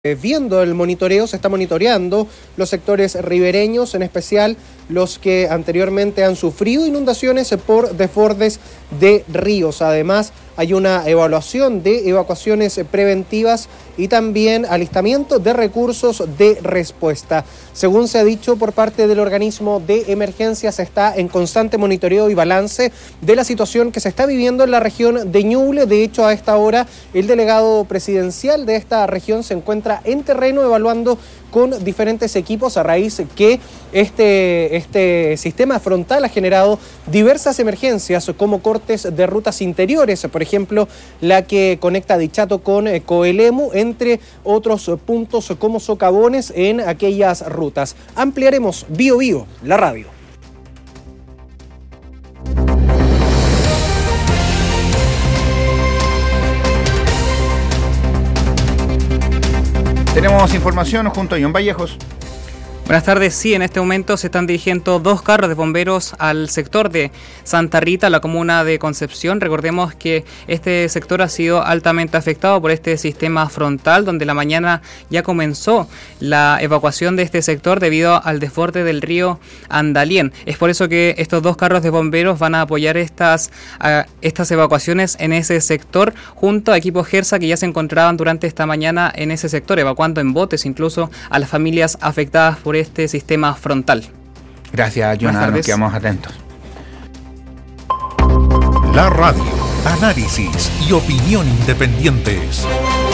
viendo el monitoreo, se está monitoreando los sectores ribereños, en especial los que anteriormente han sufrido inundaciones por desbordes de ríos. Además, hay una evaluación de evacuaciones preventivas y también alistamiento de recursos de respuesta. Según se ha dicho por parte del organismo de emergencias, está en constante monitoreo y balance de la situación que se está viviendo en la región de Ñuble. De hecho, a esta hora, el delegado presidencial de esta región se encuentra en terreno evaluando con diferentes equipos a raíz que este sistema frontal ha generado diversas emergencias como cortes de rutas interiores, por ejemplo, la que conecta Dichato con Coelemu, entre otros puntos como socavones en aquellas rutas. Ampliaremos Bio Bio, la radio. Tenemos información junto a John Vallejos. Buenas tardes. Sí, en este momento se están dirigiendo 2 carros de bomberos al sector de Santa Rita, la comuna de Concepción. Recordemos que este sector ha sido altamente afectado por este sistema frontal, donde la mañana ya comenzó la evacuación de este sector debido al desborde del río Andalién. Es por eso que estos 2 carros de bomberos van a apoyar estas evacuaciones en ese sector, junto a equipos GERSA que ya se encontraban durante esta mañana en ese sector, evacuando en botes incluso a las familias afectadas por este sistema frontal. Gracias, Jonathan, nos quedamos atentos. La radio, análisis y opinión independientes.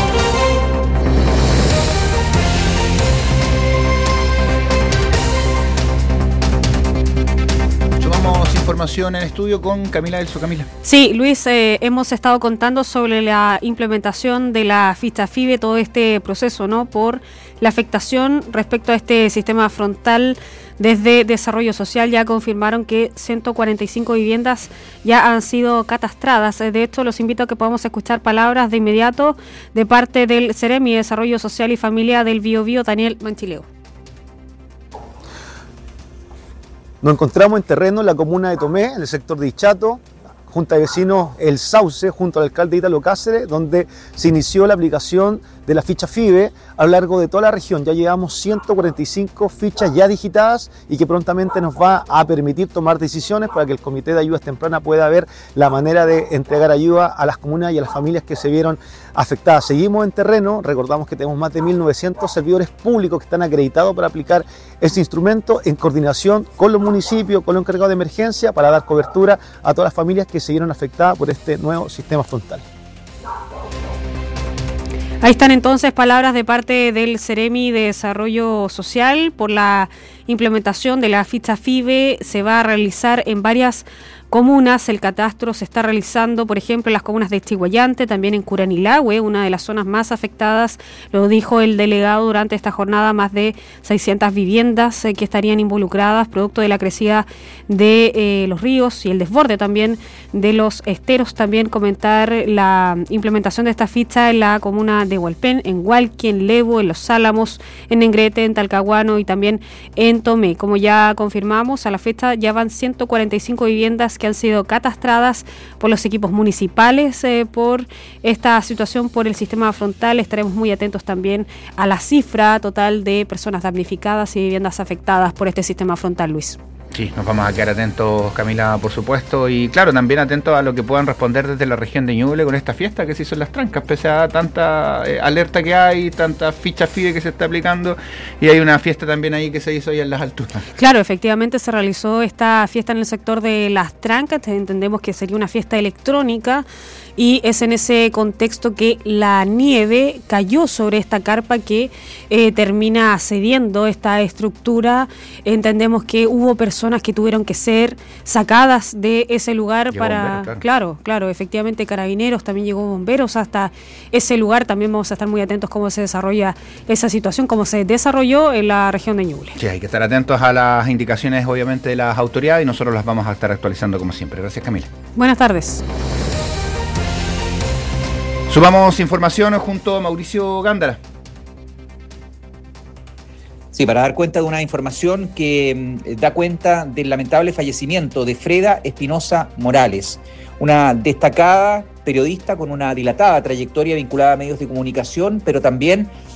Sumamos información en estudio con Camila Elso. Camila. Sí, Luis, hemos estado contando sobre la implementación de la ficha FIBE, todo este proceso, ¿no? Por la afectación respecto a este sistema frontal. Desde Desarrollo Social ya confirmaron que 145 viviendas ya han sido catastradas. De hecho, los invito a que podamos escuchar palabras de inmediato de parte del Ceremi de Desarrollo Social y Familia del Biobío, Daniel Manchileo. Nos encontramos en terreno en la comuna de Tomé, en el sector de Dichato, Junta de Vecinos El Sauce, junto al alcalde Ítalo Cáceres, donde se inició la aplicación de la ficha FIBE a lo largo de toda la región. Ya llevamos 145 fichas ya digitadas y que prontamente nos va a permitir tomar decisiones para que el Comité de Ayudas Tempranas pueda ver la manera de entregar ayuda a las comunas y a las familias que se vieron afectadas. Seguimos en terreno, recordamos que tenemos más de 1.900 servidores públicos que están acreditados para aplicar este instrumento en coordinación con los municipios, con los encargados de emergencia, para dar cobertura a todas las familias que se vieron afectadas por este nuevo sistema frontal. Ahí están entonces palabras de parte del Ceremi de Desarrollo Social por la implementación de la ficha FIBE. Se va a realizar en varias comunas. El catastro se está realizando, por ejemplo, en las comunas de Chiguayante, también en Curanilahue, una de las zonas más afectadas. Lo dijo el delegado durante esta jornada, más de 600 viviendas que estarían involucradas, producto de la crecida de los ríos y el desborde también de los esteros. También comentar la implementación de esta ficha en la comuna de Hualpén, en Hualqui, en Levo, en Los Álamos, en Negrete, en Talcahuano y también en Tomé. Como ya confirmamos, a la fecha ya van 145 viviendas que han sido catastradas por los equipos municipales por esta situación, por el sistema frontal. Estaremos muy atentos también a la cifra total de personas damnificadas y viviendas afectadas por este sistema frontal, Luis. Sí, nos vamos a quedar atentos, Camila, por supuesto, y claro, también atentos a lo que puedan responder desde la región de Ñuble con esta fiesta que se hizo en Las Trancas, pese a tanta alerta que hay, tanta ficha FIDE que se está aplicando, y hay una fiesta también ahí que se hizo ahí en las alturas. Claro, efectivamente se realizó esta fiesta en el sector de Las Trancas. Entendemos que sería una fiesta electrónica y es en ese contexto que la nieve cayó sobre esta carpa que termina cediendo esta estructura. Entendemos que hubo personas que tuvieron que ser sacadas de ese lugar. Llegó para bomberos, claro, efectivamente Carabineros, también llegó bomberos hasta ese lugar. También vamos a estar muy atentos cómo se desarrolla esa situación, cómo se desarrolló en la región de Ñuble. Sí, hay que estar atentos a las indicaciones obviamente de las autoridades y nosotros las vamos a estar actualizando como siempre. Gracias, Camila. Buenas tardes. Subamos información junto a Mauricio Gándara. Sí, para dar cuenta de una información que da cuenta del lamentable fallecimiento de Freda Espinosa Morales, una destacada periodista con una dilatada trayectoria vinculada a medios de comunicación, pero también